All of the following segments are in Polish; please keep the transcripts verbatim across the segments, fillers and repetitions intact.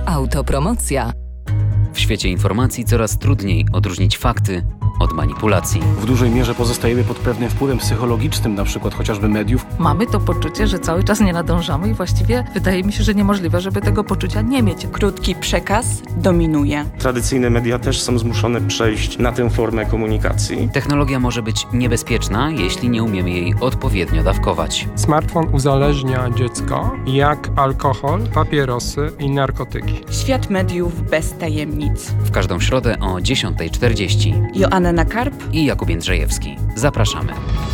Autopromocja. W świecie informacji coraz trudniej odróżnić fakty od manipulacji. W dużej mierze pozostajemy pod pewnym wpływem psychologicznym, na przykład chociażby mediów. Mamy to poczucie, że cały czas nie nadążamy i właściwie wydaje mi się, że niemożliwe, żeby tego poczucia nie mieć. Krótki przekaz dominuje. Tradycyjne media też są zmuszone przejść na tę formę komunikacji. Technologia może być niebezpieczna, jeśli nie umiemy jej odpowiednio dawkować. Smartfon uzależnia dziecko jak alkohol, papierosy i narkotyki. Świat mediów bez tajemnic. W każdą środę o dziesiąta czterdzieści. Joanna Karp i Jakub Jędrzejewski. Zapraszamy.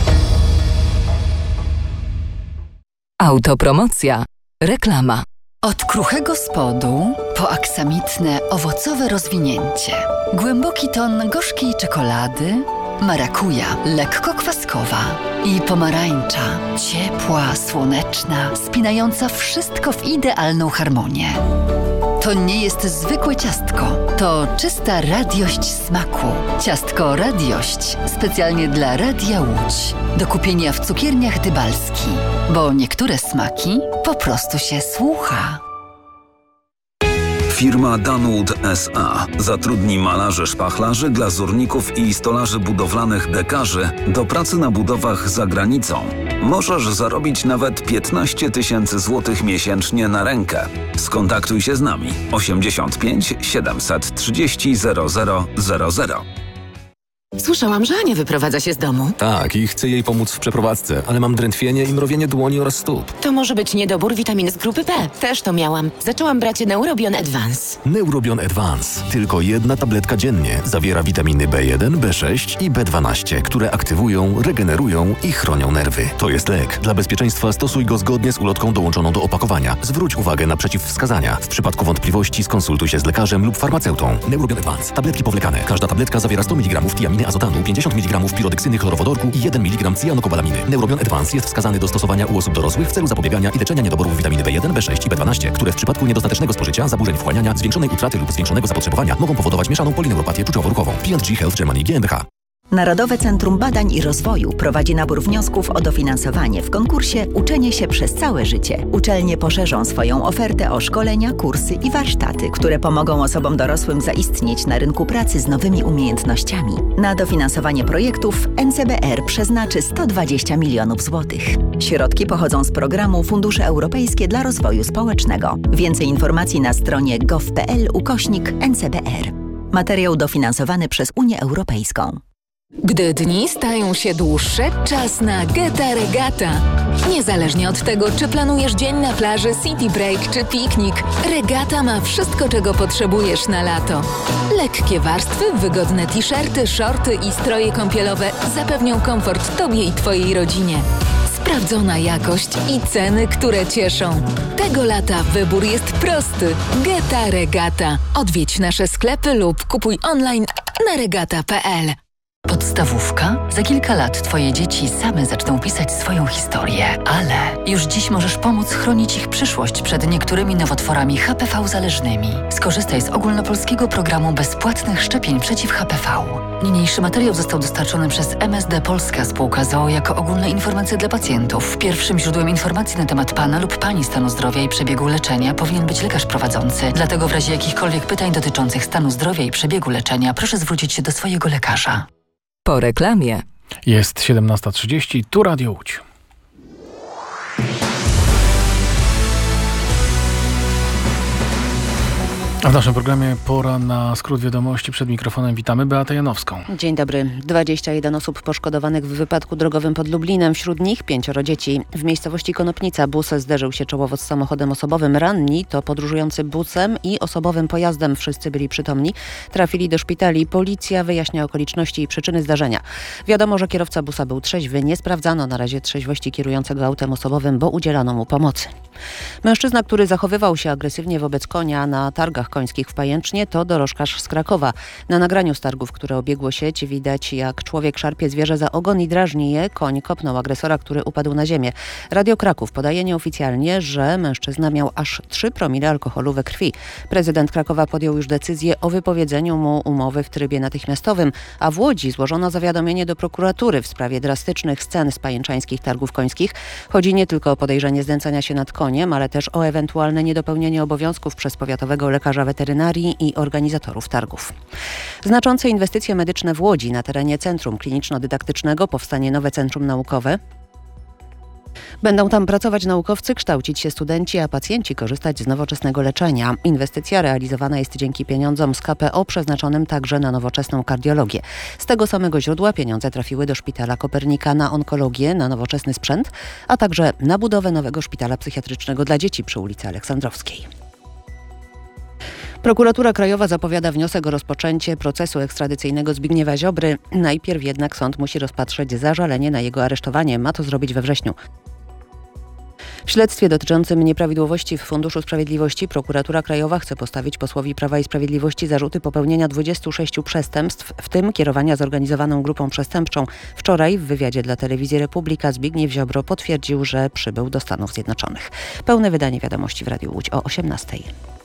Autopromocja. Reklama. Od kruchego spodu po aksamitne, owocowe rozwinięcie. Głęboki ton gorzkiej czekolady, marakuja lekko kwaskowa i pomarańcza ciepła, słoneczna, spinająca wszystko w idealną harmonię. To nie jest zwykłe ciastko, to czysta radiość smaku. Ciastko Radiość specjalnie dla Radia Łódź. Do kupienia w cukierniach Dybalski, bo niektóre smaki po prostu się słucha. Firma Danwood S A zatrudni malarzy, szpachlarzy, glazurników i stolarzy budowlanych dekarzy do pracy na budowach za granicą. Możesz zarobić nawet piętnaście tysięcy złotych miesięcznie na rękę. Skontaktuj się z nami osiemdziesiąt pięć siedemset trzydzieści zero zero zero zero. Słyszałam, że Ania wyprowadza się z domu. Tak, i chcę jej pomóc w przeprowadzce, ale mam drętwienie i mrowienie dłoni oraz stóp. To może być niedobór witaminy z grupy B. Też to miałam. Zaczęłam brać Neurobion Advance. Neurobion Advance. Tylko jedna tabletka dziennie. Zawiera witaminy B jeden, B sześć i B dwanaście, które aktywują, regenerują i chronią nerwy. To jest lek. Dla bezpieczeństwa stosuj go zgodnie z ulotką dołączoną do opakowania. Zwróć uwagę na przeciwwskazania. W przypadku wątpliwości skonsultuj się z lekarzem lub farmaceutą. Neurobion Advance. Tabletki powlekane. Każda tabletka zawiera sto miligramów tiaminy azotanu, pięćdziesiąt miligramów pirodeksyny chlorowodorku i jeden miligram cyjanokobalaminy. Neurobion Advance jest wskazany do stosowania u osób dorosłych w celu zapobiegania i leczenia niedoborów witaminy B jeden, B sześć i B dwanaście, które w przypadku niedostatecznego spożycia, zaburzeń wchłaniania, zwiększonej utraty lub zwiększonego zapotrzebowania mogą powodować mieszaną polineuropatię czuciowo-ruchową. P and G Health Germany G m b H. Narodowe Centrum Badań i Rozwoju prowadzi nabór wniosków o dofinansowanie w konkursie Uczenie się przez całe życie. Uczelnie poszerzą swoją ofertę o szkolenia, kursy i warsztaty, które pomogą osobom dorosłym zaistnieć na rynku pracy z nowymi umiejętnościami. Na dofinansowanie projektów N C B R przeznaczy sto dwadzieścia milionów złotych. Środki pochodzą z programu Fundusze Europejskie dla Rozwoju Społecznego. Więcej informacji na stronie gov.pl ukośnik N C B R. Materiał dofinansowany przez Unię Europejską. Gdy dni stają się dłuższe, czas na Geta Regata. Niezależnie od tego, czy planujesz dzień na plaży, city break czy piknik, Regata ma wszystko, czego potrzebujesz na lato. Lekkie warstwy, wygodne t-shirty, shorty i stroje kąpielowe zapewnią komfort Tobie i Twojej rodzinie. Sprawdzona jakość i ceny, które cieszą. Tego lata wybór jest prosty. Geta Regata. Odwiedź nasze sklepy lub kupuj online na regata kropka p l. Podstawówka? Za kilka lat Twoje dzieci same zaczną pisać swoją historię, ale już dziś możesz pomóc chronić ich przyszłość przed niektórymi nowotworami H P V zależnymi. Skorzystaj z ogólnopolskiego programu bezpłatnych szczepień przeciw H P V. Niniejszy materiał został dostarczony przez M S D Polska Spółka z o o jako ogólne informacje dla pacjentów. Pierwszym źródłem informacji na temat Pana lub Pani stanu zdrowia i przebiegu leczenia powinien być lekarz prowadzący. Dlatego w razie jakichkolwiek pytań dotyczących stanu zdrowia i przebiegu leczenia proszę zwrócić się do swojego lekarza. Po reklamie. Jest siedemnasta trzydzieści, tu Radio Łódź. A w naszym programie pora na skrót wiadomości. Przed mikrofonem witamy Beatę Janowską. Dzień dobry. dwadzieścia jeden osób poszkodowanych w wypadku drogowym pod Lublinem, wśród nich pięcioro dzieci. W miejscowości Konopnica bus zderzył się czołowo z samochodem osobowym. Ranni to podróżujący busem i osobowym pojazdem. Wszyscy byli przytomni. Trafili do szpitali. Policja wyjaśnia okoliczności i przyczyny zdarzenia. Wiadomo, że kierowca busa był trzeźwy. Nie sprawdzano na razie trzeźwości kierującego autem osobowym, bo udzielano mu pomocy. Mężczyzna, który zachowywał się agresywnie wobec konia na targach końskich w Pajęcznie to dorożkarz z Krakowa. Na nagraniu z targów, które obiegło sieć, widać jak człowiek szarpie zwierzę za ogon i drażni je. Koń kopnął agresora, który upadł na ziemię. Radio Kraków podaje nieoficjalnie, że mężczyzna miał aż trzy promile alkoholu we krwi. Prezydent Krakowa podjął już decyzję o wypowiedzeniu mu umowy w trybie natychmiastowym, a w Łodzi złożono zawiadomienie do prokuratury w sprawie drastycznych scen z pajęczańskich targów końskich. Chodzi nie tylko o podejrzenie znęcania się nad koniem, ale też o ewentualne niedopełnienie obowiązków przez powiatowego lekarza weterynarii i organizatorów targów. Znaczące inwestycje medyczne w Łodzi. Na terenie Centrum Kliniczno-Dydaktycznego powstanie nowe centrum naukowe. Będą tam pracować naukowcy, kształcić się studenci, a pacjenci korzystać z nowoczesnego leczenia. Inwestycja realizowana jest dzięki pieniądzom z K P O przeznaczonym także na nowoczesną kardiologię. Z tego samego źródła pieniądze trafiły do Szpitala Kopernika na onkologię, na nowoczesny sprzęt, a także na budowę nowego szpitala psychiatrycznego dla dzieci przy ulicy Aleksandrowskiej. Prokuratura Krajowa zapowiada wniosek o rozpoczęcie procesu ekstradycyjnego Zbigniewa Ziobry. Najpierw jednak sąd musi rozpatrzeć zażalenie na jego aresztowanie. Ma to zrobić we wrześniu. W śledztwie dotyczącym nieprawidłowości w Funduszu Sprawiedliwości prokuratura Krajowa chce postawić posłowi Prawa i Sprawiedliwości zarzuty popełnienia dwudziestu sześciu przestępstw, w tym kierowania zorganizowaną grupą przestępczą. Wczoraj w wywiadzie dla Telewizji Republika Zbigniew Ziobro potwierdził, że przybył do Stanów Zjednoczonych. Pełne wydanie wiadomości w Radiu Łódź o osiemnastej.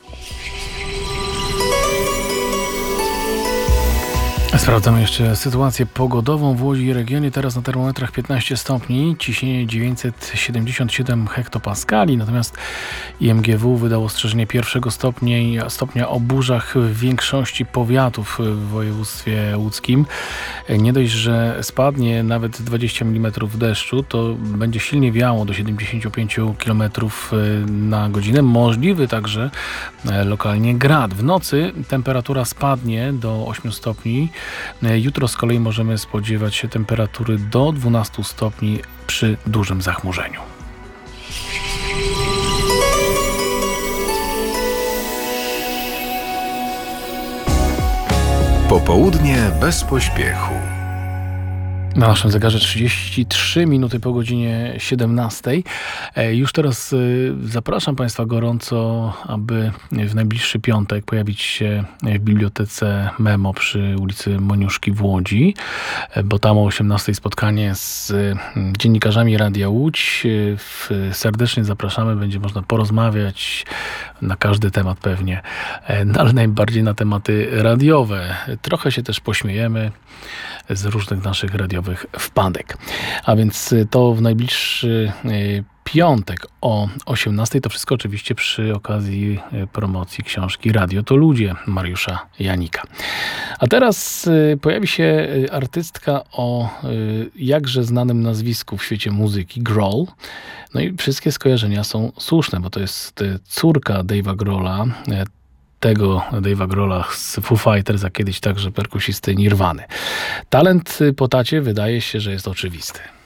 Sprawdzamy jeszcze sytuację pogodową w Łodzi i regionie. Teraz na termometrach piętnaście stopni, ciśnienie dziewięćset siedemdziesiąt siedem hektopaskali. Natomiast I M G W wydało ostrzeżenie pierwszego stopnia, stopnia o burzach w większości powiatów w województwie łódzkim. Nie dość, że spadnie nawet dwadzieścia milimetrów deszczu, to będzie silnie wiało do siedemdziesiąt pięć kilometrów na godzinę. Możliwy także lokalnie grad. W nocy temperatura spadnie do ośmiu stopni. Jutro z kolei możemy spodziewać się temperatury do dwunastu stopni przy dużym zachmurzeniu. Popołudnie bez pośpiechu. Na naszym zegarze trzydzieści trzy minuty po godzinie siedemnastej. Już teraz zapraszam Państwa gorąco, aby w najbliższy piątek pojawić się w Bibliotece Memo przy ulicy Moniuszki w Łodzi, bo tam o osiemnastej spotkanie z dziennikarzami Radia Łódź. Serdecznie zapraszamy, będzie można porozmawiać na każdy temat pewnie, no ale najbardziej na tematy radiowe. Trochę się też pośmiejemy z różnych naszych radiowych wpadek. A więc to w najbliższy piątek o osiemnastej. To wszystko oczywiście przy okazji promocji książki Radio to ludzie Mariusza Janika. A teraz pojawi się artystka o jakże znanym nazwisku w świecie muzyki, Grohl. No i wszystkie skojarzenia są słuszne, bo to jest córka Dave'a Grohla, tego Dave'a Grohla z Foo Fighters, a kiedyś także perkusisty Nirwany. Talent po tacie wydaje się, że jest oczywisty.